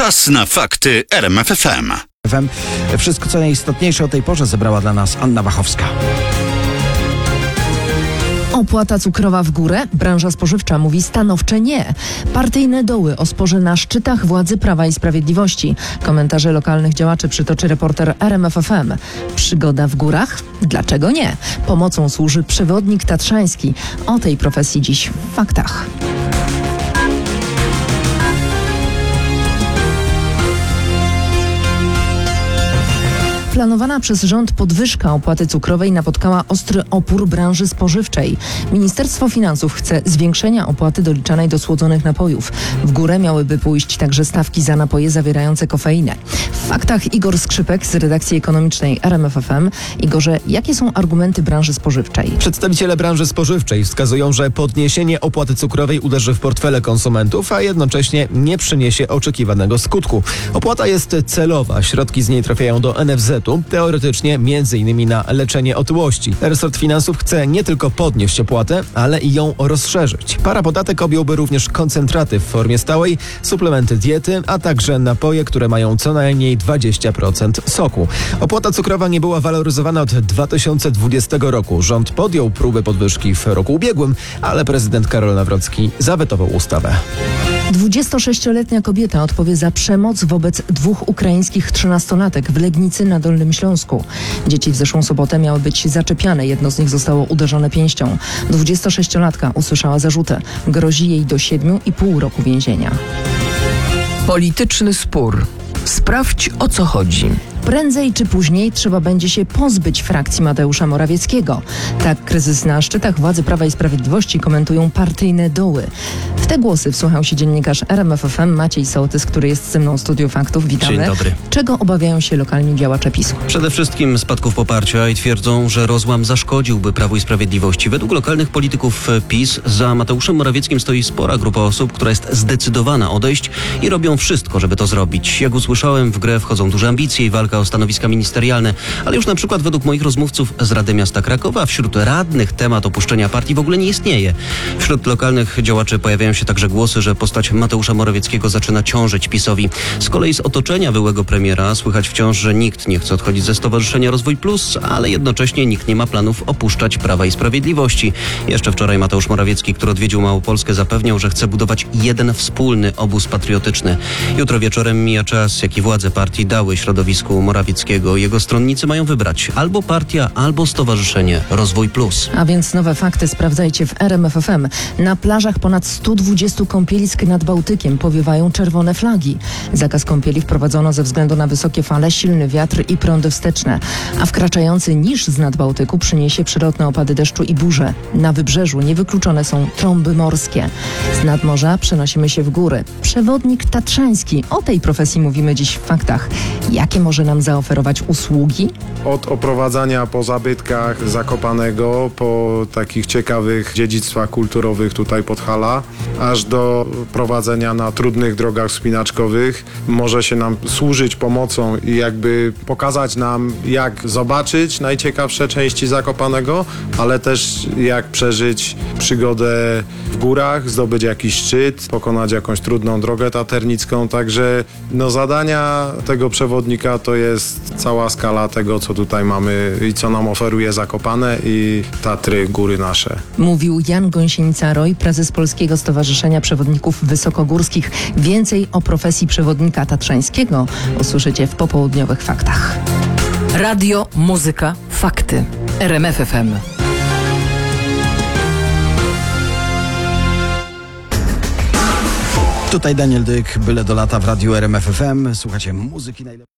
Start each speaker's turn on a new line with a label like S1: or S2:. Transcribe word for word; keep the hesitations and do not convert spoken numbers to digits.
S1: Czas na fakty R M F F M.
S2: Wszystko, co najistotniejsze o tej porze, zebrała dla nas Anna Wachowska.
S3: Opłata cukrowa w górę? Branża spożywcza mówi stanowcze nie. Partyjne doły o sporze na szczytach władzy Prawa i Sprawiedliwości. Komentarze lokalnych działaczy przytoczy reporter R M F F M. Przygoda w górach? Dlaczego nie? Pomocą służy przewodnik tatrzański. O tej profesji dziś w faktach. Planowana przez rząd podwyżka opłaty cukrowej napotkała ostry opór branży spożywczej. Ministerstwo Finansów chce zwiększenia opłaty doliczanej do słodzonych napojów. W górę miałyby pójść także stawki za napoje zawierające kofeinę. W faktach Igor Skrzypek z redakcji ekonomicznej R M F F M. Igorze, jakie są argumenty branży spożywczej?
S4: Przedstawiciele branży spożywczej wskazują, że podniesienie opłaty cukrowej uderzy w portfele konsumentów, a jednocześnie nie przyniesie oczekiwanego skutku. Opłata jest celowa, środki z niej trafiają do N F Z-u. Teoretycznie między innymi na leczenie otyłości. Resort Finansów chce nie tylko podnieść opłatę, ale i ją rozszerzyć. Parapodatek objąłby również koncentraty w formie stałej, suplementy diety, a także napoje, które mają co najmniej dwadzieścia procent soku. Opłata cukrowa nie była waloryzowana od dwa tysiące dwudziestego roku. Rząd podjął próbę podwyżki w roku ubiegłym, ale prezydent Karol Nawrocki zawetował ustawę.
S3: dwudziestosześcioletnia kobieta odpowie za przemoc wobec dwóch ukraińskich trzynastolatek w Legnicy na Dolnym Śląsku. Dzieci w zeszłą sobotę miały być zaczepiane. Jedno z nich zostało uderzone pięścią. dwudziestosześciolatka usłyszała zarzuty. Grozi jej do siedmiu i pół roku więzienia.
S5: Polityczny spór. Sprawdź, o co chodzi.
S3: Prędzej czy później trzeba będzie się pozbyć frakcji Mateusza Morawieckiego. Tak kryzys na szczytach władzy Prawa i Sprawiedliwości komentują partyjne doły. W te głosy wsłuchał się dziennikarz R M F F M Maciej Sołtys, który jest ze mną w Studiu Faktów. Witamy.
S6: Dzień dobry.
S3: Czego obawiają się lokalni działacze PiSu?
S6: Przede wszystkim spadków poparcia i twierdzą, że rozłam zaszkodziłby Prawu i Sprawiedliwości. Według lokalnych polityków PiS za Mateuszem Morawieckim stoi spora grupa osób, która jest zdecydowana odejść i robią wszystko, żeby to zrobić. Jak usłyszałem, w grę wchodzą duże ambicje i walka o stanowiska ministerialne, ale już na przykład według moich rozmówców z Rady Miasta Krakowa wśród radnych temat opuszczenia partii w ogóle nie istnieje. Wśród lokalnych działaczy pojawiają się także głosy, że postać Mateusza Morawieckiego zaczyna ciążyć PiS-owi. Z kolei z otoczenia byłego premiera słychać wciąż, że nikt nie chce odchodzić ze Stowarzyszenia Rozwój Plus, ale jednocześnie nikt nie ma planów opuszczać Prawa i Sprawiedliwości. Jeszcze wczoraj Mateusz Morawiecki, który odwiedził Małopolskę, zapewniał, że chce budować jeden wspólny obóz patriotyczny. Jutro wieczorem mija czas, jaki władze partii dały środowisku Morawieckiego. Jego stronnicy mają wybrać albo partia, albo Stowarzyszenie Rozwój Plus.
S3: A więc nowe fakty sprawdzajcie w R M F F M. Na plażach ponad stu dwudziestu kąpielisk nad Bałtykiem powiewają czerwone flagi. Zakaz kąpieli wprowadzono ze względu na wysokie fale, silny wiatr i prądy wsteczne. A wkraczający niż z nad Bałtyku przyniesie przyrodne opady deszczu i burze. Na wybrzeżu niewykluczone są trąby morskie. Z nadmorza przenosimy się w góry. Przewodnik tatrzański. O tej profesji mówimy dziś w faktach. Jakie może nam zaoferować usługi?
S7: Od oprowadzania po zabytkach Zakopanego, po takich ciekawych dziedzictwach kulturowych tutaj Podhala, aż do prowadzenia na trudnych drogach wspinaczkowych. Może się nam służyć pomocą i jakby pokazać nam, jak zobaczyć najciekawsze części Zakopanego, ale też jak przeżyć przygodę w górach, zdobyć jakiś szczyt, pokonać jakąś trudną drogę taternicką. Także no, zadania tego przewodnika to jest cała skala tego, co tutaj mamy i co nam oferuje Zakopane i Tatry, góry nasze.
S3: Mówił Jan Gąsienica-Roy, prezes Polskiego Stowarzyszenia Przewodników Wysokogórskich. Więcej o profesji przewodnika tatrzańskiego usłyszycie w popołudniowych faktach.
S5: Radio, muzyka, fakty. R M F F M.
S2: Tutaj Daniel Dyk, byle do lata w radiu R M F F M. Słuchacie muzyki najlepszej.